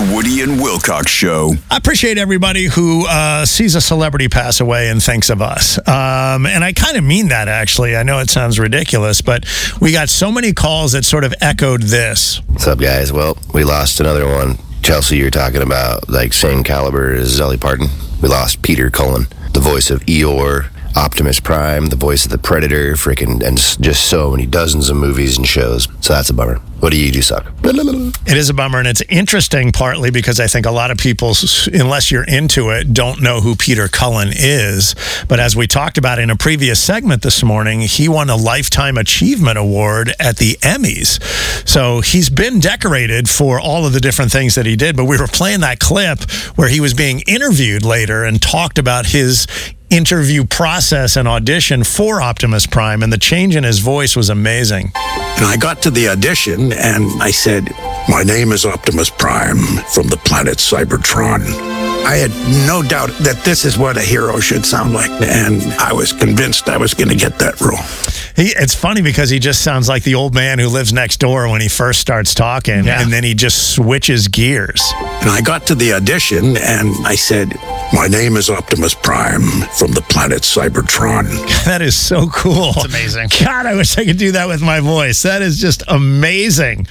The Woody and Wilcox Show. I appreciate everybody who sees a celebrity pass away and thinks of us. And I kind of mean that, actually. I know it sounds ridiculous, but we got so many calls that sort of echoed this. What's up, guys? Well, we lost another one. Chelsea, you're talking about, like, same caliber as Dolly Parton. We lost Peter Cullen, the voice of Eeyore, Optimus Prime, the voice of the Predator, and just so many dozens of movies and shows. So that's a bummer. What do you do, suck? It is a bummer, and it's interesting partly because I think a lot of people, unless you're into it, don't know who Peter Cullen is. But as we talked about in a previous segment this morning, he won a Lifetime Achievement Award at the Emmys. So he's been decorated for all of the different things that he did. But we were playing that clip where he was being interviewed later and talked about his interview process and audition for Optimus Prime, and the change in his voice was amazing. And I got to the audition and I said, "My name is Optimus Prime from the planet Cybertron." I had no doubt that this is what a hero should sound like, and I was convinced I was going to get that role. It's funny because he just sounds like the old man who lives next door when he first starts talking, and then he just switches gears. And I got to the audition and I said, "My name is Optimus Prime from the planet Cybertron." That is so cool. It's amazing. God, I wish I could do that with my voice. That is just amazing.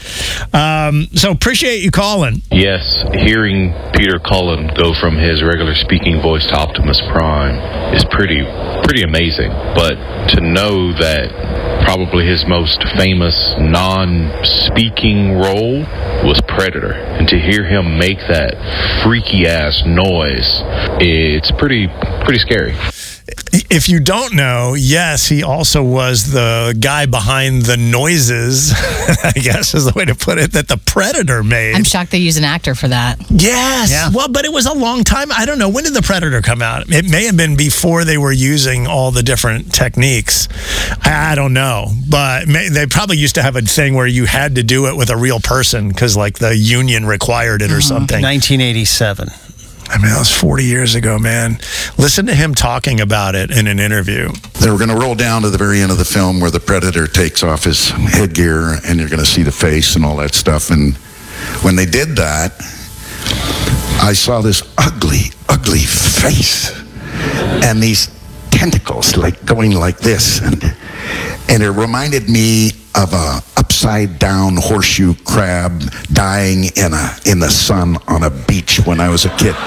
So appreciate you calling. Yes, hearing Peter Cullen go from his regular speaking voice to Optimus Prime is pretty amazing. But to know that probably his most famous non-speaking role was Predator, and to hear him make that freaky-ass noise, it's pretty scary. If you don't know, yes, he also was the guy behind the noises, I guess is the way to put it, that the Predator made. I'm shocked they used an actor for that. Yes. Yeah. Well, but it was a long time. I don't know. When did the Predator come out? It may have been before they were using all the different techniques. I don't know. But they probably used to have a thing where you had to do it with a real person because, like, the union required it or something. 1987. I mean, that was 40 years ago, man. Listen to him talking about it in an interview. They were going to roll down to the very end of the film where the Predator takes off his headgear and you're going to see the face and all that stuff. And when they did that, I saw this ugly, ugly face and these tentacles like going like this. And it reminded me of a upside down horseshoe crab dying in the sun on a beach when I was a kid.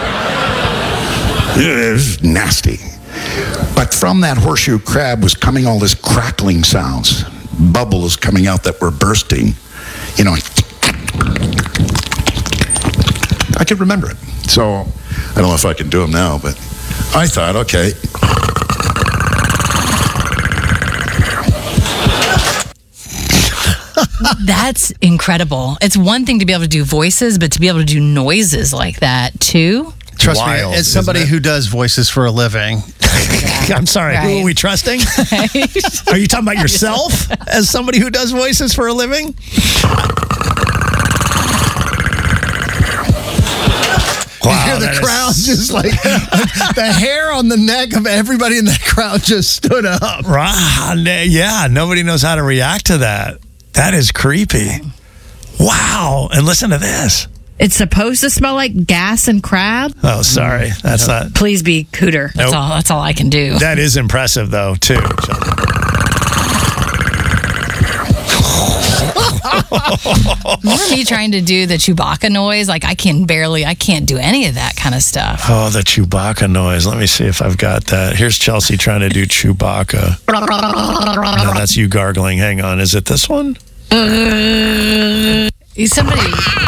It was nasty. But from that horseshoe crab was coming all this crackling sounds, bubbles coming out that were bursting. You know, I could remember it. So I don't know if I can do them now, but I thought, okay. That's incredible. It's one thing to be able to do voices, but to be able to do noises like that, too. Trust Wild, me, as somebody who does voices for a living. I'm sorry, who are we trusting? Are you talking about yourself as somebody who does voices for a living? Wow, the crowd just like, the hair on the neck of everybody in that crowd just stood up. Right. Yeah, nobody knows how to react to that. That is creepy. Wow. And listen to this. It's supposed to smell like gas and crab. Oh, sorry. That's not. Please be Cooter. Nope. That's all I can do. That is impressive, though, too. Remember me trying to do the Chewbacca noise? Like, I can't do any of that kind of stuff. Oh, the Chewbacca noise. Let me see if I've got that. Here's Chelsea trying to do Chewbacca. No, that's you gargling. Hang on. Is it this one? Somebody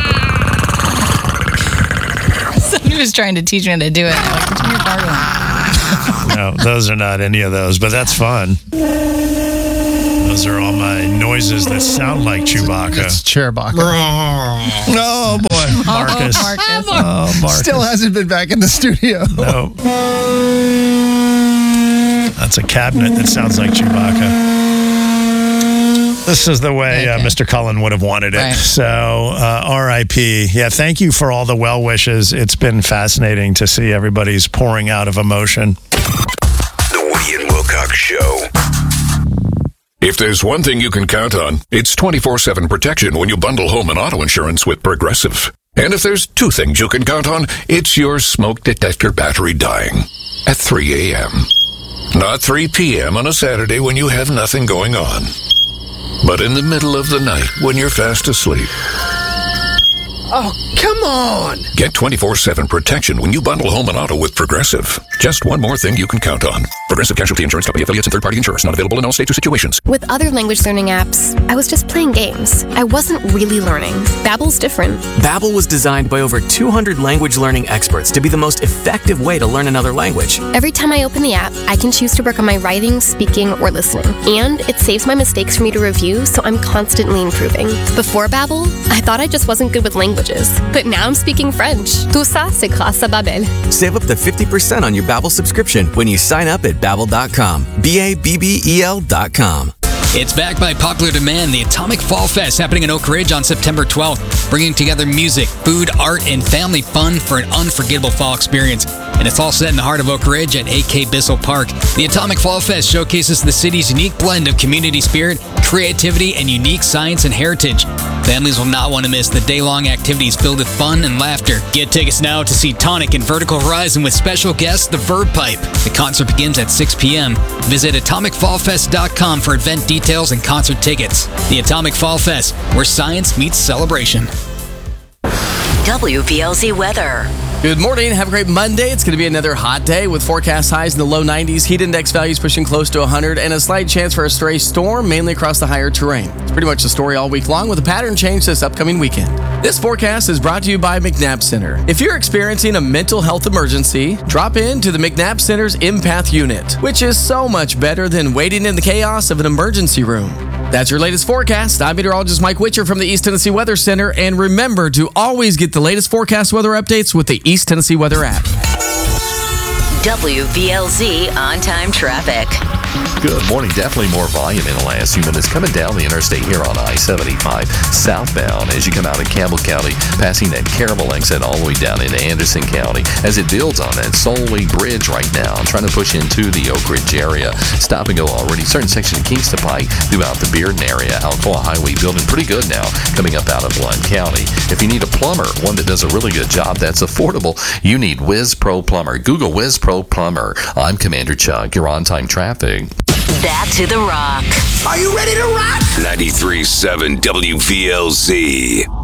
was trying to teach me how to do it. I'm like, you're gargling. No, those are not any of those, but that's fun. Those are all my noises that sound like Chewbacca. It's Chewbacca. Oh, boy. Marcus. Oh, Marcus. Still hasn't been back in the studio. No. That's a cabinet that sounds like Chewbacca. This is the way Mr. Cullen would have wanted it. Right. So, R.I.P. Yeah, thank you for all the well wishes. It's been fascinating to see everybody's pouring out of emotion. The Woody and Wilcox Show. If there's one thing you can count on, it's 24/7 protection when you bundle home and auto insurance with Progressive. And if there's two things you can count on, it's your smoke detector battery dying at 3 a.m. Not 3 p.m. on a Saturday when you have nothing going on, but in the middle of the night when you're fast asleep. Oh, come on! Get 24/7 protection when you bundle home and auto with Progressive. Just one more thing you can count on. Progressive Casualty Insurance Company affiliates and third-party insurers. Not available in all states or situations. With other language learning apps, I was just playing games. I wasn't really learning. Babbel's different. Babbel was designed by over 200 language learning experts to be the most effective way to learn another language. Every time I open the app, I can choose to work on my writing, speaking, or listening. And it saves my mistakes for me to review, so I'm constantly improving. Before Babbel, I thought I just wasn't good with languages. But now I'm speaking French. Tout ça, c'est grâce à Babbel. Save up to 50% on your Babbel subscription when you sign up at Babbel.com. Babbel.com. It's backed by popular demand, the Atomic Fall Fest happening in Oak Ridge on September 12th, bringing together music, food, art, and family fun for an unforgettable fall experience. And it's all set in the heart of Oak Ridge at AK Bissell Park. The Atomic Fall Fest showcases the city's unique blend of community spirit, creativity, and unique science and heritage. Families will not want to miss the day-long activities filled with fun and laughter. Get tickets now to see Tonic and Vertical Horizon with special guest The Verb Pipe. The concert begins at 6 p.m. Visit AtomicFallFest.com for event details and concert tickets. The Atomic Fall Fest, where science meets celebration. WVLZ weather. Good morning. Have a great Monday. It's going to be another hot day with forecast highs in the low 90s, heat index values pushing close to 100, and a slight chance for a stray storm, mainly across the higher terrain. It's pretty much the story all week long with a pattern change this upcoming weekend. This forecast is brought to you by McNabb Center. If you're experiencing a mental health emergency, drop in to the McNabb Center's Empath Unit, which is so much better than waiting in the chaos of an emergency room. That's your latest forecast. I'm meteorologist Mike Witcher from the East Tennessee Weather Center, and remember to always get the latest forecast weather updates with the East Tennessee Weather app. WVLZ on-time traffic. Good morning. Definitely more volume in the last few minutes coming down the interstate here on I-75 southbound as you come out of Campbell County, passing that Caramel exit all the way down into Anderson County as it builds on that Solway Bridge right now, trying to push into the Oak Ridge area. Stop and go already. Certain section of Kingston Pike throughout the Bearden area. Alcoa Highway building pretty good now coming up out of Blount County. If you need a plumber, one that does a really good job that's affordable, you need Whiz Pro Plumber. Google Whiz Pro Plumber. I'm Commander Chuck. You're on time traffic. Back to the rock. Are you ready to rock? 93.7 WVLZ.